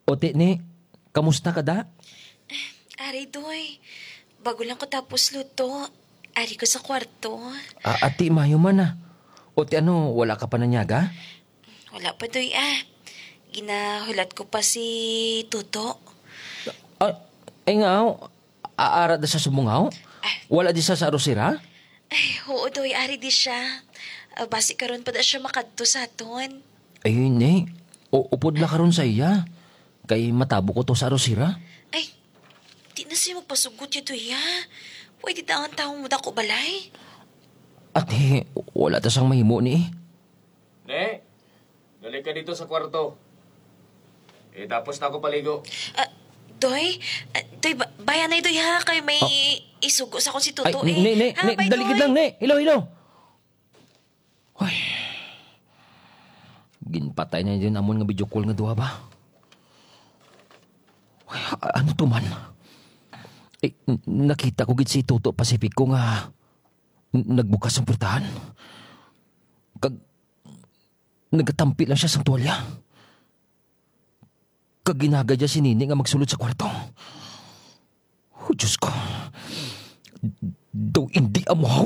Ote ni, kamusta ka da? Ari, Doy. Bago lang ko tapos luto. Ari ko sa kwarto. Ati, mayo man na. Ote ano, wala ka pa nanyaga? Wala pa, Doy, Ginahulat ko pa si Tuto. Ay nga, aara da sa sumungaw? Wala di sa arosira? Ay, oo, Doy. Ari di siya. Basi karon pa da siya makadto sa aton. Ay, ni. Upod la karon sa iya. Kay matabo ko to sa arosira. Ay, di na siya magpasugot yun, Doy, Pwede na ang taong muda ko balay. Ate, wala ta sang mahimo ni. Ne, dali ka dito sa kwarto. Tapos na ako paligo. Doy, bayan na Doy, kay may isugo sa akong si Ay, Tuto, ne, Bye, daligid Doy. lang, ne. Hello. Ay. Ginpatay na din amon nga video call nga duha ba? Ay, ano to man? Nakita ko gid si Toto Pacifico nga nagbukas ang portahan. Nagatampi lang siya sa tuwalya. Ginagadya si Nini nga magsulod sa kwarto. Oh, Diyos ko. Daw hindi amaw.